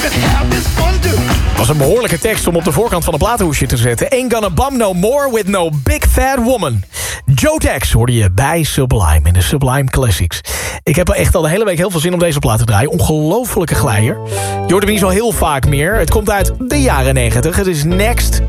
was een behoorlijke tekst om op de voorkant van een platenhoesje te zetten. Ain't gonna bum no more with no big fat woman. Joe Tex hoorde je bij Sublime in de Sublime Classics. Ik heb echt al de hele week heel veel zin om deze plaat te draaien. Ongelofelijke glijer. Je hoort hem niet zo heel vaak meer. Het komt uit de jaren 90. Het is Next